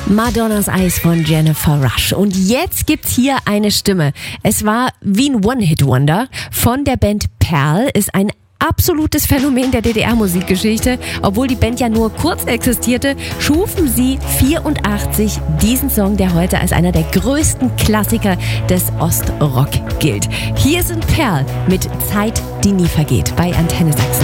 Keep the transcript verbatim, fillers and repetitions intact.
Madonnas Eyes von Jennifer Rush. Und jetzt gibt's hier eine Stimme. Es war wie ein One-Hit-Wonder von der Band Perl, ist ein absolutes Phänomen der D D R-Musikgeschichte. Obwohl die Band ja nur kurz existierte, schufen sie vierundachtzig diesen Song, der heute als einer der größten Klassiker des Ostrock gilt. Hier sind Perl mit Zeit, die nie vergeht bei Antenne Sachsen.